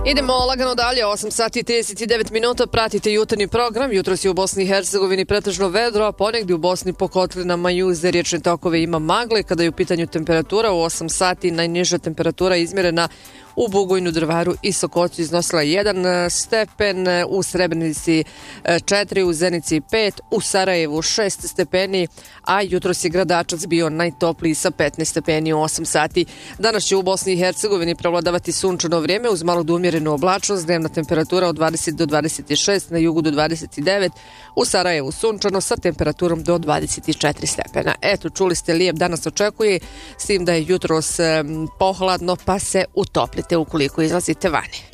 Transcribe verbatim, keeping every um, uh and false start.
Idemo lagano dalje, osam sati i trideset devet minuta, pratite jutarnji program. Jutros je u Bosni i Hercegovini pretežno vedro, a ponegdje u Bosni po kotlinama i uz riječne tokove ima magle. Kada je u pitanju temperatura, u osam sati najniža temperatura izmjerena u Bugojnu, Drvaru i Sokocu iznosila jedan stepen, u Srebrenici četiri, u Zenici pet, u Sarajevu šest stepeni, a jutros je Gradačac bio najtopliji sa petnaest stepeni u osam sati. Danas će u Bosni i Hercegovini prevladavati sunčano vrijeme uz malo do umjerenu oblačnost, dnevna temperatura od dvadeset do dvadeset šest, na jugu do dvadeset devet, u Sarajevu sunčano sa temperaturom do dvadeset četiri stepena. Eto, čuli ste, lijep danas očekuje, s tim da je jutros pohladno pa se utoplite ukoliko izlazite vani.